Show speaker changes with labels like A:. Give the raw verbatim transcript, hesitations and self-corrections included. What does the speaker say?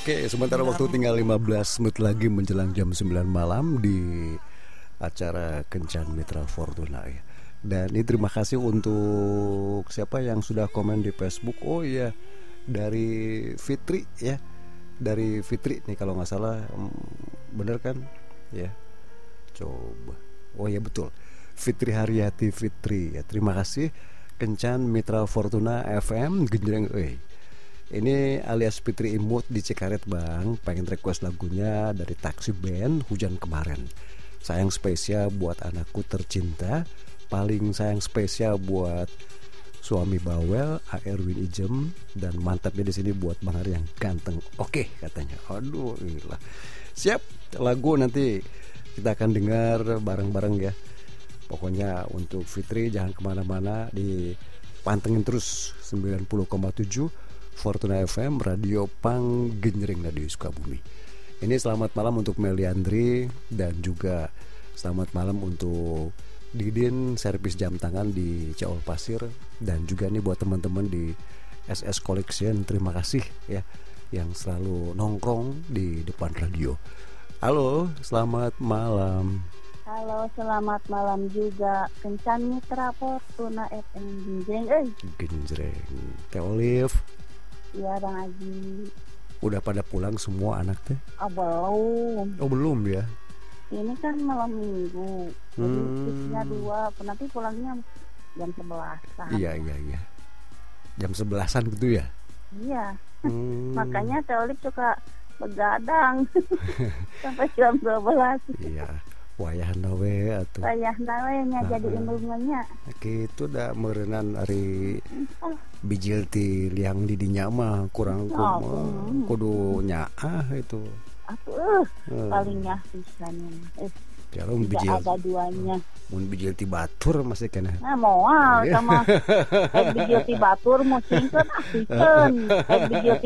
A: Oke, sementara waktu tinggal lima belas menit lagi menjelang jam sembilan malam di acara Kencan Mitra Fortuna ya. Dan ini terima kasih untuk siapa yang sudah komen di Facebook. Oh iya, dari Fitri ya. Dari Fitri nih kalau nggak salah, bener kan? Ya. Coba. Oh ya betul. Fitri Haryati Fitri ya. Terima kasih Kencan Mitra Fortuna F M Genjreng. Eh. Ini alias Fitri Imut di Cikaret Bang, pengen request lagunya dari Taksi Band Hujan Kemarin. Sayang spesial buat anakku tercinta, paling sayang spesial buat suami bawel A. Erwin Ijem, dan mantapnya di sini buat Bang Hari yang ganteng. Oke katanya. Aduh, gila. Siap, lagu nanti kita akan dengar bareng-bareng ya. Pokoknya untuk Fitri jangan kemana-mana, dipantengin terus sembilan puluh koma tujuh Fortuna F M, Radio Pang Genjreng Radio Sukabumi. Ini selamat malam untuk Meliandri, dan juga selamat malam untuk Didin servis jam tangan di Caol Pasir, dan juga nih buat teman-teman di S S Collection. Terima kasih ya yang selalu nongkrong di depan radio. Halo, selamat malam.
B: Halo, selamat malam juga. Kencan Mitra Fortuna F M Genjreng. Eh.
A: Genjreng. Teh Olive.
B: Iya, Bang Aji.
A: Udah pada pulang semua anak teh?
B: Oh, belum.
A: Oh, belum ya?
B: Ini kan malam minggu. Jadi
A: Hmm.
B: shiftnya dua, nanti pulangnya jam sebelasan.
A: Iya, iya, iya. Jam sebelasan gitu ya?
B: Iya.
A: Hmm.
B: Makanya Teolip suka begadang sampai jam dua belas.
A: Iya. Wayahna we atuh.
B: Wayahna we nya jadi indungannya.
A: Kitu da meureunnan ari bijil ti liang di dinya mah kurang kumaha,
B: Oh,
A: kudu nyaah itu.
B: Atuh,
A: Hmm.
B: palingnya pisan. Eh,
A: Jalur
B: tidak
A: bijil.
B: ada duanya.
A: Mun bijil ti batur masih keneh.
B: Nah, moal sama eh, bijil ti batur mau singkeun ah pikeun. Eh, bijil ti